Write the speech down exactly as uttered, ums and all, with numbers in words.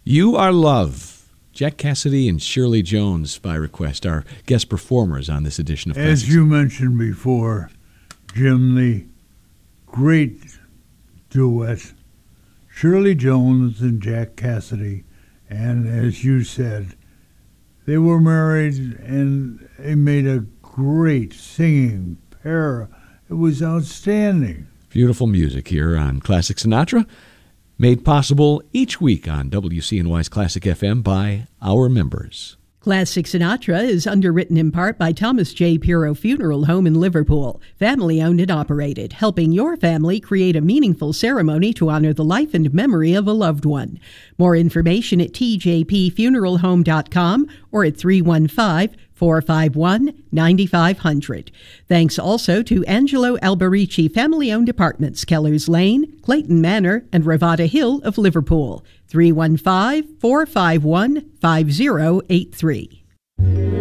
You Are Love. Jack Cassidy and Shirley Jones, by request, are guest performers on this edition of Classics. As you mentioned before, Jim, the great duet, Shirley Jones and Jack Cassidy. And as you said, they were married and they made a great singing pair. It was outstanding. Beautiful music here on Classic Sinatra, made possible each week on W C N Y's Classic F M by our members. Classic Sinatra is underwritten in part by Thomas J. Pirro Funeral Home in Liverpool, family-owned and operated, helping your family create a meaningful ceremony to honor the life and memory of a loved one. More information at t j p funeral home dot com or at three one five, four five one, nine five zero zero. Thanks also to Angelo Alberici Family-Owned Apartments, Kellers Lane, Clayton Manor, and Ravada Hill of Liverpool. three one five, four five one, five zero eight three.